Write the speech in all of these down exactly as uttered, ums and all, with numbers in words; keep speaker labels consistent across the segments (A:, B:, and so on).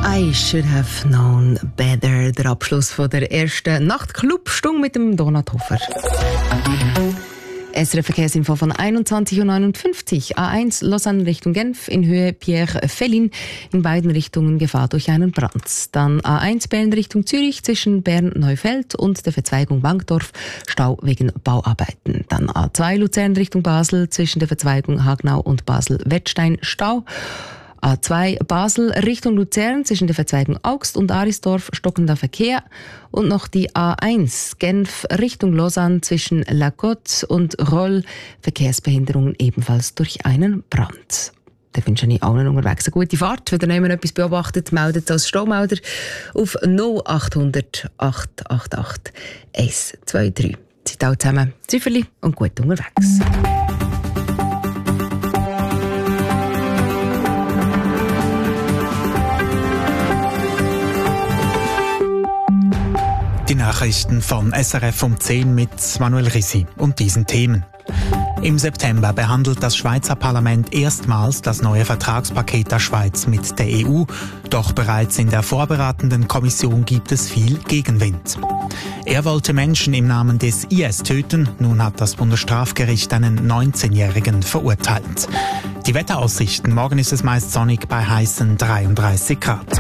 A: I should have known better. Der Abschluss von der ersten Nachtclub-Stunde mit dem Donat Hofer. S R F Verkehrsinfo von einundzwanzig Uhr neunundfünfzig. A eins Lausanne Richtung Genf in Höhe Pierre Fellin. In beiden Richtungen Gefahr durch einen Brand. Dann A eins Bern Richtung Zürich zwischen Bern-Neufeld und der Verzweigung Wankdorf. Stau wegen Bauarbeiten. Dann A zwei Luzern Richtung Basel zwischen der Verzweigung Hagnau und Basel-Wettstein. Stau. A zwei Basel Richtung Luzern zwischen der Verzweigung Augst und Arisdorf stockender Verkehr und noch die A eins Genf Richtung Lausanne zwischen La Côte und Rolle Verkehrsbehinderungen ebenfalls durch einen Brand. Da wünsche ich allen unterwegs eine gute Fahrt. Wenn ihr etwas beobachtet, meldet als Staumelder auf null achthundert acht acht acht eins zwei drei. Seid alle zusammen Zifferli und gut unterwegs.
B: Die Nachrichten von S R F um zehn mit Manuel Rissi und diesen Themen. Im September behandelt das Schweizer Parlament erstmals das neue Vertragspaket der Schweiz mit der E U. Doch bereits in der vorbereitenden Kommission gibt es viel Gegenwind. Er wollte Menschen im Namen des I S töten. Nun hat das Bundesstrafgericht einen neunzehnjährigen verurteilt. Die Wetteraussichten. Morgen ist es meist sonnig bei heißen dreiunddreißig Grad.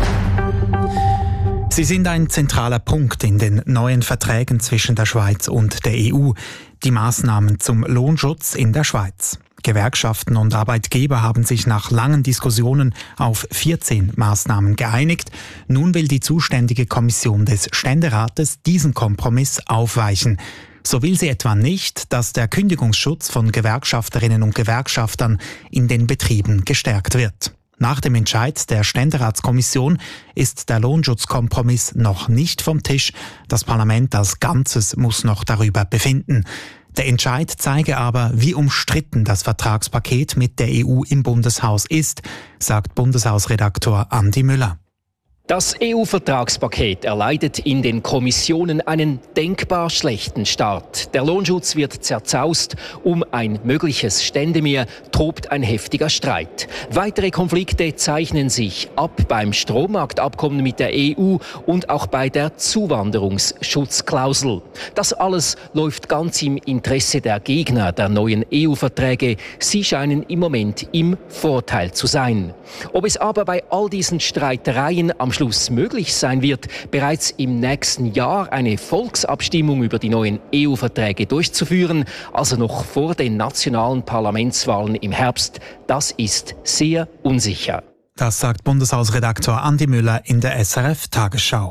B: Sie sind ein zentraler Punkt in den neuen Verträgen zwischen der Schweiz und der E U, die Maßnahmen zum Lohnschutz in der Schweiz. Gewerkschaften und Arbeitgeber haben sich nach langen Diskussionen auf vierzehn Maßnahmen geeinigt. Nun will die zuständige Kommission des Ständerates diesen Kompromiss aufweichen. So will sie etwa nicht, dass der Kündigungsschutz von Gewerkschafterinnen und Gewerkschaftern in den Betrieben gestärkt wird. Nach dem Entscheid der Ständeratskommission ist der Lohnschutzkompromiss noch nicht vom Tisch. Das Parlament als Ganzes muss noch darüber befinden. Der Entscheid zeige aber, wie umstritten das Vertragspaket mit der E U im Bundeshaus ist, sagt Bundeshausredaktor Andi Müller.
C: Das E U-Vertragspaket erleidet in den Kommissionen einen denkbar schlechten Start. Der Lohnschutz wird zerzaust. Um ein mögliches Ständemeer tobt ein heftiger Streit. Weitere Konflikte zeichnen sich ab beim Strommarktabkommen mit der E U und auch bei der Zuwanderungsschutzklausel. Das alles läuft ganz im Interesse der Gegner der neuen E U-Verträge. Sie scheinen im Moment im Vorteil zu sein. Ob es aber bei all diesen Streitereien am Schluss möglich sein wird, bereits im nächsten Jahr eine Volksabstimmung über die neuen E U-Verträge durchzuführen, also noch vor den nationalen Parlamentswahlen im Herbst, das ist sehr unsicher.
B: Das sagt Bundeshausredaktor Andi Müller in der S R F-Tagesschau.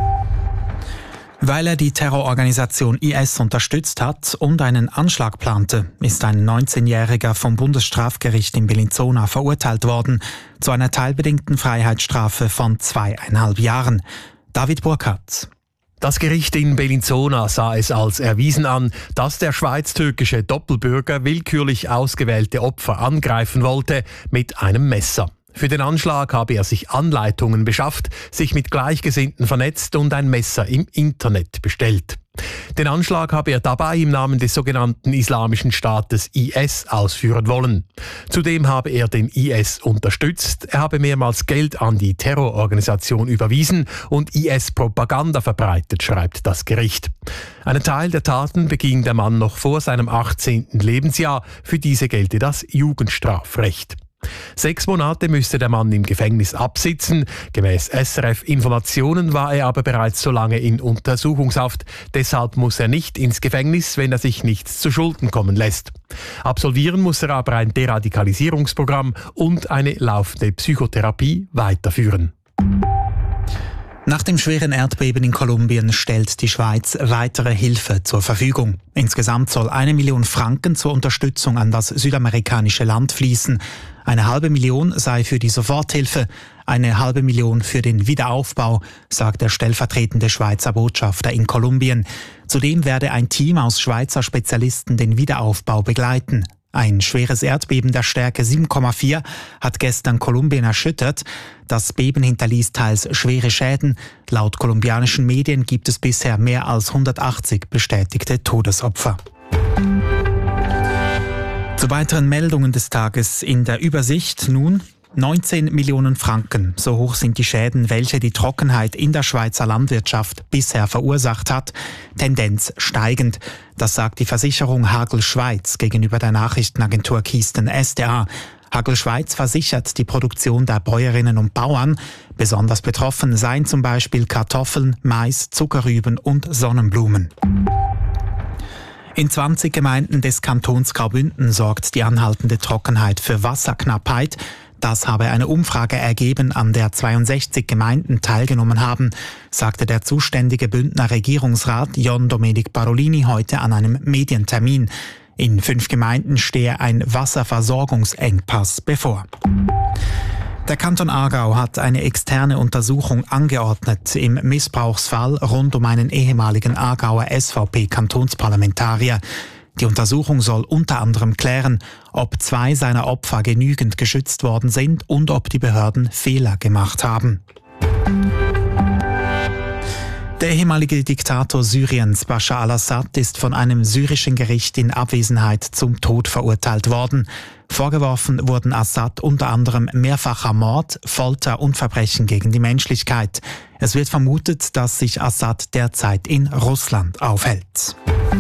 B: Weil er die Terrororganisation I S unterstützt hat und einen Anschlag plante, ist ein neunzehnjähriger vom Bundesstrafgericht in Bellinzona verurteilt worden zu einer teilbedingten Freiheitsstrafe von zweieinhalb Jahren. David Burkhardt.
D: Das Gericht in Bellinzona sah es als erwiesen an, dass der schweiz-türkische Doppelbürger willkürlich ausgewählte Opfer angreifen wollte mit einem Messer. Für den Anschlag habe er sich Anleitungen beschafft, sich mit Gleichgesinnten vernetzt und ein Messer im Internet bestellt. Den Anschlag habe er dabei im Namen des sogenannten Islamischen Staates I S ausführen wollen. Zudem habe er den I S unterstützt, er habe mehrmals Geld an die Terrororganisation überwiesen und I S-Propaganda verbreitet, schreibt das Gericht. Einen Teil der Taten beging der Mann noch vor seinem achtzehnten Lebensjahr, für diese gelte das Jugendstrafrecht. Sechs Monate müsste der Mann im Gefängnis absitzen. Gemäß S R F-Informationen war er aber bereits so lange in Untersuchungshaft. Deshalb muss er nicht ins Gefängnis, wenn er sich nichts zu Schulden kommen lässt. Absolvieren muss er aber ein Deradikalisierungsprogramm und eine laufende Psychotherapie weiterführen.
B: Nach dem schweren Erdbeben in Kolumbien stellt die Schweiz weitere Hilfe zur Verfügung. Insgesamt soll eine Million Franken zur Unterstützung an das südamerikanische Land fließen. Eine halbe Million sei für die Soforthilfe, eine halbe Million für den Wiederaufbau, sagt der stellvertretende Schweizer Botschafter in Kolumbien. Zudem werde ein Team aus Schweizer Spezialisten den Wiederaufbau begleiten. Ein schweres Erdbeben der Stärke sieben Komma vier hat gestern Kolumbien erschüttert. Das Beben hinterließ teils schwere Schäden. Laut kolumbianischen Medien gibt es bisher mehr als hundertachtzig bestätigte Todesopfer. Zu weiteren Meldungen des Tages in der Übersicht nun. neunzehn Millionen Franken, so hoch sind die Schäden, welche die Trockenheit in der Schweizer Landwirtschaft bisher verursacht hat. Tendenz steigend. Das sagt die Versicherung Hagel Schweiz gegenüber der Nachrichtenagentur Kisten S D A. Hagel Schweiz versichert die Produktion der Bäuerinnen und Bauern. Besonders betroffen seien zum Beispiel Kartoffeln, Mais, Zuckerrüben und Sonnenblumen. In zwanzig Gemeinden des Kantons Graubünden sorgt die anhaltende Trockenheit für Wasserknappheit. Das habe eine Umfrage ergeben, an der zweiundsechzig Gemeinden teilgenommen haben, sagte der zuständige Bündner Regierungsrat John Domenic Parolini heute an einem Medientermin. In fünf Gemeinden stehe ein Wasserversorgungsengpass bevor. Der Kanton Aargau hat eine externe Untersuchung angeordnet im Missbrauchsfall rund um einen ehemaligen Aargauer S V P-Kantonsparlamentarier. Die Untersuchung soll unter anderem klären, ob zwei seiner Opfer genügend geschützt worden sind und ob die Behörden Fehler gemacht haben. Der ehemalige Diktator Syriens, Bashar al-Assad, ist von einem syrischen Gericht in Abwesenheit zum Tod verurteilt worden. Vorgeworfen wurden Assad unter anderem mehrfacher Mord, Folter und Verbrechen gegen die Menschlichkeit. Es wird vermutet, dass sich Assad derzeit in Russland aufhält.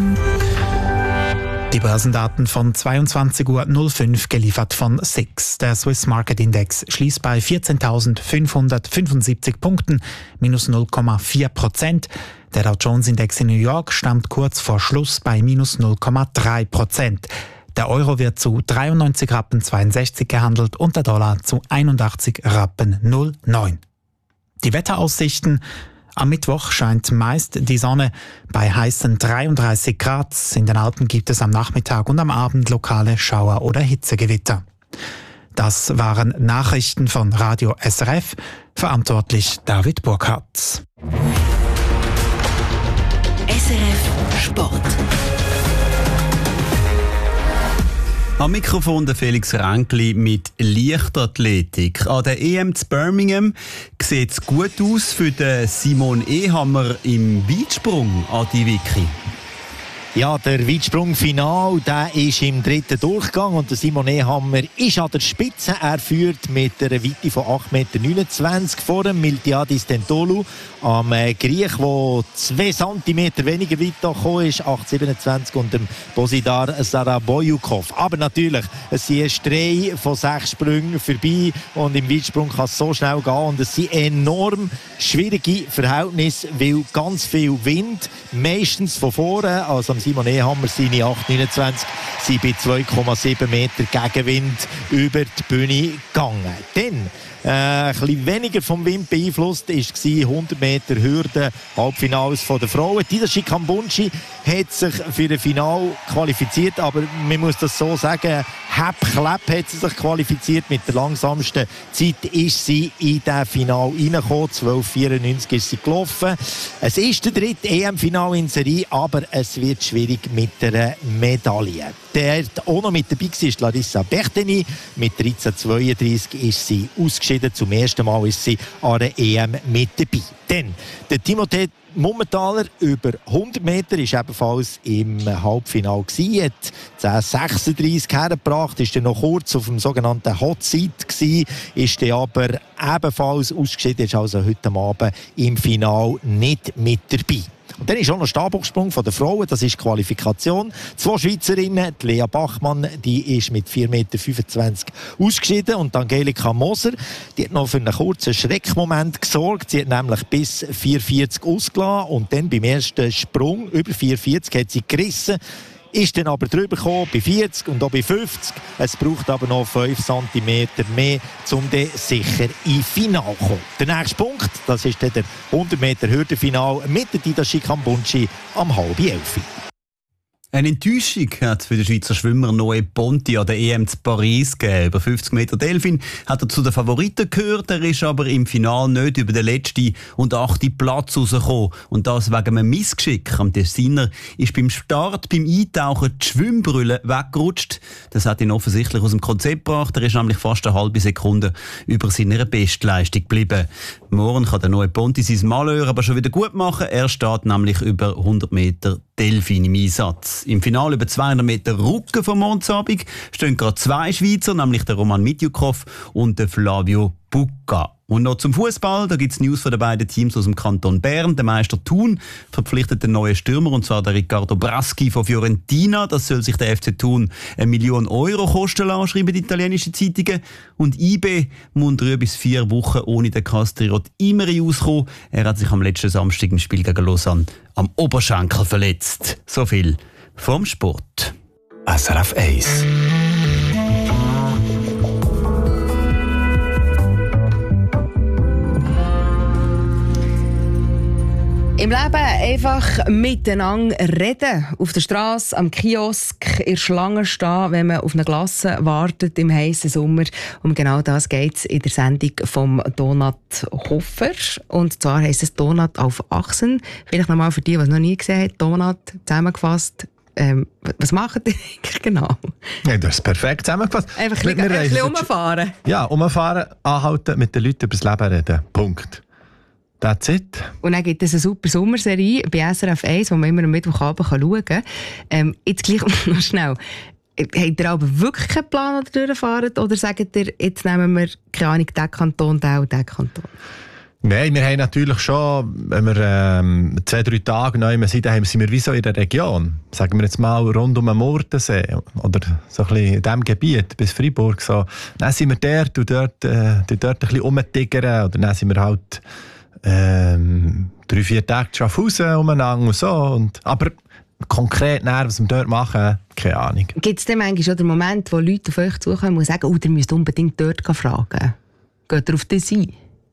B: Die Börsendaten von zweiundzwanzig Uhr fünf geliefert von S I X. Der Swiss Market Index schließt bei vierzehntausendfünfhundertfünfundsiebzig Punkten, minus null Komma vier Prozent. Der Dow Jones Index in New York stand kurz vor Schluss bei minus null Komma drei Prozent. Der Euro wird zu dreiundneunzig Rappen zweiundsechzig gehandelt und der Dollar zu einundachtzig Rappen null neun. Die Wetteraussichten: Am Mittwoch scheint meist die Sonne bei heißen dreiunddreißig Grad. In den Alpen gibt es am Nachmittag und am Abend lokale Schauer- oder Hitzegewitter. Das waren Nachrichten von Radio S R F. Verantwortlich David Burkhardt.
E: S R F Sport.
F: Am Mikrofon der Felix Ränkli mit Leichtathletik. An der E M zu Birmingham sieht es gut aus für den Simon Ehammer im Weitsprung, Adi Vicky.
G: Ja, der Weitsprung-Final, der ist im dritten Durchgang und der Simon Ehammer ist an der Spitze. Er führt mit einer Weite von acht Komma neunundzwanzig Meter vor dem Miltiadis Tentolu, am Griech, der zwei Zentimeter weniger weit gekommen ist, acht Komma siebenundzwanzig, und dem Božidar Saraboyukov. Aber natürlich, es sind erst drei von sechs Sprüngen vorbei und im Weitsprung kann es so schnell gehen und es sind enorm schwierige Verhältnisse, weil ganz viel Wind, meistens von vorne, also am Simon Ehammer seine acht Komma neunundzwanzig sind bei zwei Komma sieben Meter Gegenwind über die Bühne gegangen. Dann äh, ein bisschen weniger vom Wind beeinflusst war hundert Meter Hürde, Halbfinals von der Frauen. Tadashi Kambunchi hat sich für das Finale qualifiziert, aber man muss das so sagen, Hepp-Klepp hat sie sich qualifiziert. Mit der langsamsten Zeit ist sie in das Finale reingekommen. zwölf Komma vierundneunzig ist sie gelaufen. Es ist der dritte E M-Finale in Serie, aber es wird schwierig mit der Medaille. Der auch noch mit dabei war, ist Larissa Berteni. Mit dreizehn Komma zweiunddreißig ist sie ausgeschieden. Zum ersten Mal ist sie an der E M mit dabei. Dann der Timothée Mummentaler über hundert Meter ist ebenfalls im Halbfinale gewesen, hat zehn Komma sechsunddreißig hergebracht, ist dann noch kurz auf dem sogenannten Hot Seat gewesen, ist dann aber ebenfalls ausgeschieden, ist also heute Abend im Finale nicht mit dabei. Und dann ist auch noch Stabhochsprung von der Frauen, das ist Qualifikation. Zwei Schweizerinnen, die Lea Bachmann, die ist mit vier Komma fünfundzwanzig Meter ausgeschieden, und Angelika Moser, die hat noch für einen kurzen Schreckmoment gesorgt. Sie hat nämlich bis vier Komma vierzig ausgelassen und dann beim ersten Sprung über vier Komma vierzig hat sie gerissen. Ist dann aber drüber gekommen, bei vierzig und auch bei fünfzig. Es braucht aber noch fünf Zentimeter mehr, um dann sicher ins Finale zu kommen. Der nächste Punkt, das ist dann der hundert Meter Hürdenfinal mit der Tadashi Kambunchi am halb elf.
F: Eine Enttäuschung hat für den Schweizer Schwimmer Noé Ponti an der E M zu Paris gegeben. Über fünfzig Meter Delfin hat er zu den Favoriten gehört. Er ist aber im Finale nicht über den letzten und achten Platz rausgekommen. Und das wegen einem Missgeschick. Am Tessiner ist beim Start, beim Eintauchen die Schwimmbrille weggerutscht. Das hat ihn offensichtlich aus dem Konzept gebracht. Er ist nämlich fast eine halbe Sekunde über seiner Bestleistung geblieben. Morgen kann der Noé Ponti sein Malheur aber schon wieder gut machen. Er steht nämlich über hundert Meter Delfin im Einsatz. Im Finale über zweihundert Meter Rücken vom Mondsabend stehen gerade zwei Schweizer, nämlich der Roman Mitjukov und der Flavio Bucca. Und noch zum Fußball, da gibt es News von den beiden Teams aus dem Kanton Bern. Der Meister Thun verpflichtet den neuen Stürmer, und zwar der Riccardo Braschi von Fiorentina. Das soll sich der F C Thun eine Million Euro kosten lassen, schreiben die italienischen Zeitungen. Und I B muss drei bis vier Wochen ohne den Castriot Imeri auskommen. Er hat sich am letzten Samstag im Spiel gegen Lausanne am Oberschenkel verletzt. So viel vom Sport.
H: S R F eins.
A: Im Leben einfach miteinander reden. Auf der Straße, am Kiosk, in der Schlange stehen, wenn man auf eine Glasse wartet im heißen Sommer. Um genau das geht es in der Sendung vom Donat Hofer. Und zwar heisst es Donat auf Achsen. Vielleicht nochmal für die, die es noch nie gesehen haben. Donat zusammengefasst. Ähm, was macht ihr eigentlich genau?
I: Ja, das ist perfekt zusammengefasst.
A: Einfach ein bisschen, ein bisschen umfahren.
I: Ja, umfahren, anhalten, mit den Leuten über das Leben reden. Punkt. That's it.
A: Und dann gibt es eine super Sommerserie bei S R F eins, die man immer am Mittwochabend schauen kann. Ähm, jetzt gleich noch schnell. Habt ihr aber wirklich keinen Plan, oder durchfahrt? Oder sagt ihr, jetzt nehmen wir, keine Ahnung, den Kanton, den und den Kanton?
I: Nein, wir haben natürlich schon, wenn wir ähm, zwei, drei Tage neu sind, dann sind wir wie so in der Region. Sagen wir jetzt mal rund um den Murtensee oder so ein bisschen in diesem Gebiet bis Freiburg. So. Dann sind wir dort und dort, äh, dort ein bisschen rumtigern. Oder dann sind wir halt Ähm, drei, vier Tage zu Schaffhausen umeinander und so. Und, aber konkret näher, was wir dort machen, keine Ahnung.
A: Gibt es denn manchmal schon den Moment, wo Leute auf euch zukommen und sagen, oh, ihr müsst unbedingt dort fragen? Geht ihr auf das ein?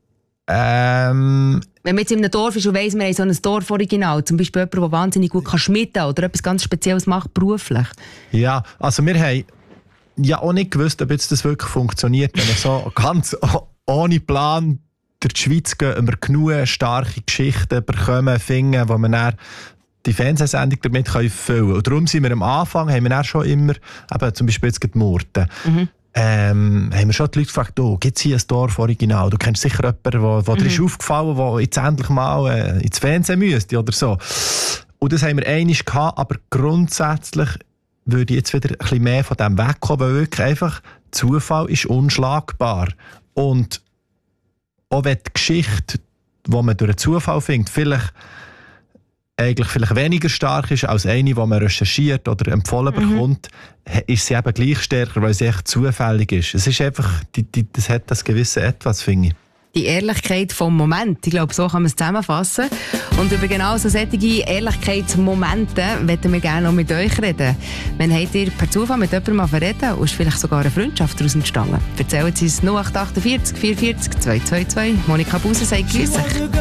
I: Ähm,
A: Wenn man jetzt in einem Dorf ist und weiss, wir haben so ein Dorforiginal, zum Beispiel jemand, der wahnsinnig gut kann schmieden kann oder etwas ganz Spezielles macht beruflich.
I: Ja, also wir haben ja auch nicht gewusst, ob jetzt das wirklich funktioniert, wenn wir so ganz ohne Plan durch die Schweiz gehen, wir genug starke Geschichten bekommen, finden, wo wir dann die Fernsehsendung damit füllen können. Und darum sind wir am Anfang, haben wir dann schon immer, eben zum Beispiel jetzt die Murten, mhm. ähm, haben wir schon die Leute gefragt, oh, gibt es hier ein Dorf-Original? Du kennst sicher jemanden, wo, wo mhm. dir ist aufgefallen, der jetzt endlich mal äh, ins Fernsehen müsste oder so. Und das haben wir einmal gehabt, aber grundsätzlich würde ich jetzt wieder ein bisschen mehr von dem wegkommen, weil wirklich einfach Zufall ist unschlagbar. Und auch wenn die Geschichte, die man durch einen Zufall findet, vielleicht, eigentlich vielleicht weniger stark ist als eine, die man recherchiert oder empfohlen mhm. bekommt, ist sie eben gleich stärker, weil sie echt zufällig ist. Es ist einfach, die, die, das hat das gewisse Etwas, finde ich.
A: Die Ehrlichkeit vom Moment, ich glaube, so kann man es zusammenfassen. Und über genau so solche Ehrlichkeitsmomente möchten wir gerne noch mit euch reden. Wenn habt ihr per Zufall mit jemandem mal reden und ist vielleicht sogar eine Freundschaft daraus entstanden? Erzählen Sie es null acht acht vier, vier vier, zwei zwei zwei. Monika Buser sagt grüß.